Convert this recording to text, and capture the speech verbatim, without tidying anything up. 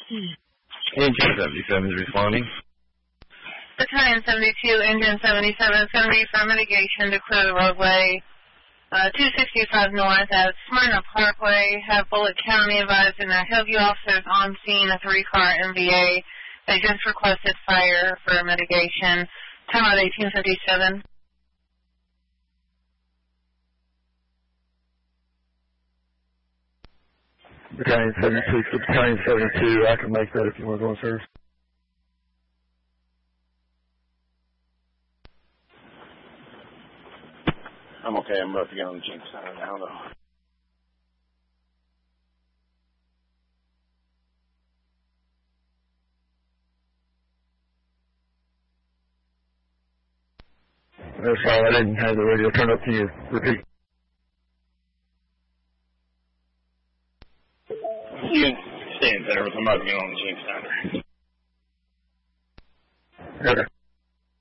Engine seventy-seven is responding. Battalion seventy-two, Engine seventy-seven, send me for mitigation to clear the roadway. Uh, two sixty-five north at Smyrna Parkway. Have Bullitt County advising that Hillview officers on scene, a three-car M V A. They just requested fire for mitigation. Time out eighteen fifty-seven. Battalion seventy-six to Battalion seventy-two. I can make that if you want to go on service. I'm okay. I'm about to get on the Jinx Center now, though. That's all. I didn't have the radio turned up to you. Repeat. You can stay in center. I'm about to get on the Jinx Center. Okay.